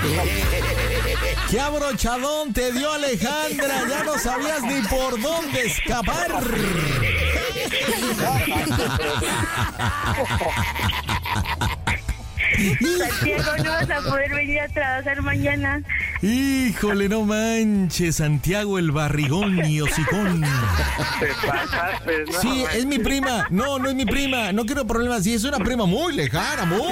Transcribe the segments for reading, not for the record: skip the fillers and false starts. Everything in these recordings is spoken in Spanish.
¡Qué abrochadón te dio Alejandra! Ya no sabías ni por dónde escapar. Santiago, no vas a poder venir a trabajar mañana. Híjole, no manches, Santiago el barrigón y hocicón. Te pasaste, ¿no? Sí, es mi prima. No, no es mi prima. No quiero problemas. Sí, es una prima muy lejana, muy.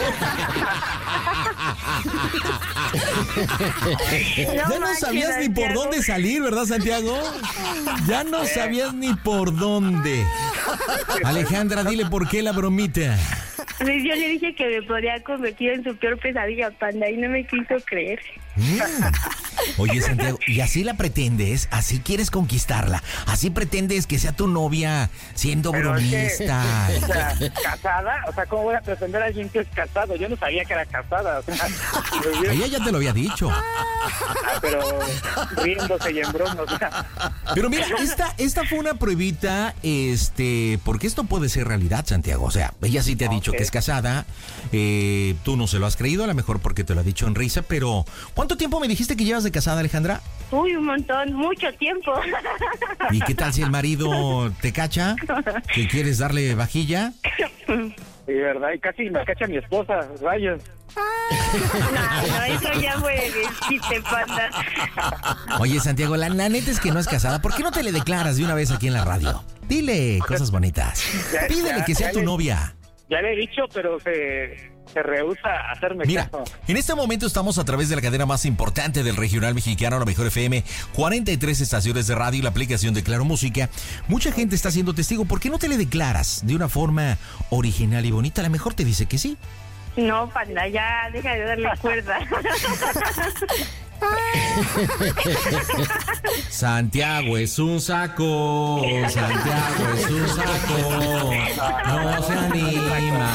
Ya no manches, sabías ni por Santiago. dónde salir, ¿verdad, Santiago? Ya no sabías ni por dónde. Alejandra, dile por qué la bromita. Pues yo le dije que me podría convertir en su peor pesadilla, Panda, y no me quiso creer. Oye, Santiago, ¿y así la pretendes? ¿Así quieres conquistarla? ¿Así pretendes que sea tu novia siendo Pero es que, bromista? o sea, casada, o sea, ¿cómo voy a pretender a alguien que es casado? Yo no sabía que era casada, o sea, Ella ya te lo había dicho. pero riéndose y en broma, o sea. Pero mira, esta fue una pruebita, porque esto puede ser realidad, Santiago. O sea, ella sí te ha dicho Ok. que es casada, tú no se lo has creído, a lo mejor porque te lo ha dicho en risa, pero ¿cuánto tiempo me dijiste que llevas de casada, Alejandra? Uy, un montón, mucho tiempo. ¿Y qué tal si el marido te cacha? ¿Que quieres darle vajilla? Y verdad, y casi me cacha mi esposa, rayos. No, eso ya fue de chiste, Panda. Oye, Santiago, la neta es que no es casada. ¿Por qué no te le declaras de una vez aquí en la radio? Dile cosas bonitas. Pídele que sea tu novia. Ya le he dicho, pero se rehúsa a hacerme Mira, caso. en este momento estamos a través de la cadena más importante del regional mexicano, la Mejor FM, 43 estaciones de radio y la aplicación de Claro Música. Mucha gente está siendo testigo. ¿Por qué no te le declaras de una forma original y bonita? A lo mejor te dice que sí. No, Panda, ya deja de darle cuerda. Santiago es un saco, Santiago es un saco, no se anima.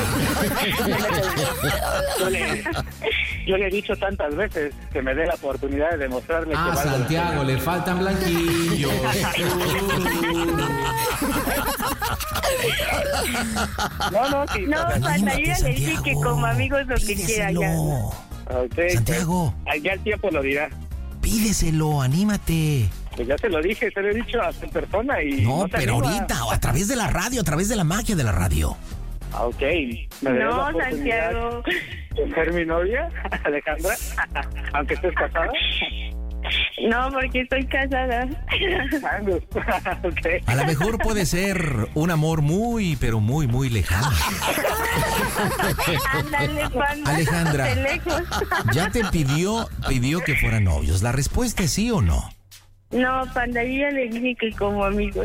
Yo le he dicho tantas veces que me dé la oportunidad de demostrarle que A valgo la Santiago pena. le faltan blanquillos. No, sí. No, Panda, yo ya le dije que como amigos lo que quiera ya. Pídeselo. Ok, Santiago, pues, ya el tiempo lo dirá. pídeselo, anímate. Pues ya te lo dije, te lo he dicho a tu persona y No, te pero anima. ahorita, o a través de la radio, a través de la magia de la radio. Ah, ok. ¿Me darás la No, oportunidad Santiago. de ser mi novia, Alejandra? Aunque estés casada. No, porque estoy casada. Ok. A lo mejor puede ser un amor muy, pero muy, muy lejano. Ándale, Panda. Alejandra. De lejos. Ya te pidió que fueran novios. ¿La respuesta es sí o no? No, Panda, yo ya le dije que como amigos.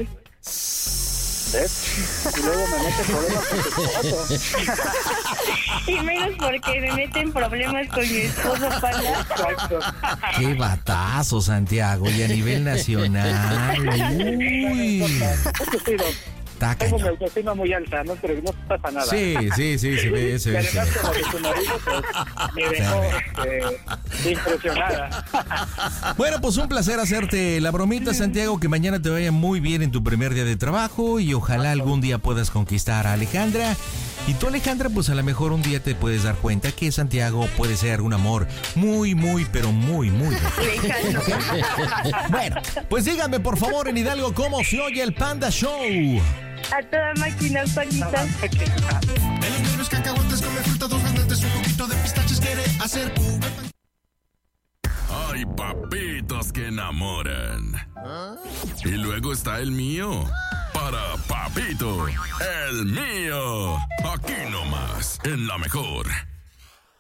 ¿Ves? Y luego me mete problemas con tu esposo. Y menos porque me meten problemas con mi esposo, Panda. Exacto. Qué batazo, Santiago. Y a nivel nacional. Uy. Eso sí, Está tengo mi cañón. autoestima muy alta, ¿no? Pero no pasa nada. Sí, se ve. Y además, como que tu marido, pues, me dejó impresionada. Bueno, pues un placer hacerte la bromita, Santiago. Que mañana te vaya muy bien en tu primer día de trabajo. Y ojalá algún día puedas conquistar a Alejandra. Y tú, Alejandra, pues a lo mejor un día te puedes dar cuenta que Santiago puede ser un amor muy, muy, pero muy, muy lejano. Lejano. Bueno, pues díganme por favor en Hidalgo cómo se oye el Panda Show. A toda máquina, Pandita. De los negros cacahuates come fruta, dos grandes, un poquito de pistaches quiere hacer jugo. Ay, papitos que enamoran. Y luego está el mío. Para Papito, el mío. Aquí nomás, en La Mejor.